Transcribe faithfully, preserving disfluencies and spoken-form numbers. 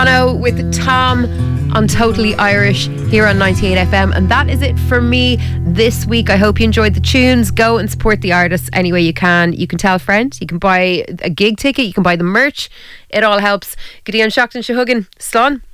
Bono with Tom on Totally Irish here on ninety-eight F M. And that is it for me this week. I hope you enjoyed the tunes. Go and support the artists any way you can. You can tell friends. You can buy a gig ticket. You can buy the merch. It all helps. Gideon Shockton Shahugan. Slán.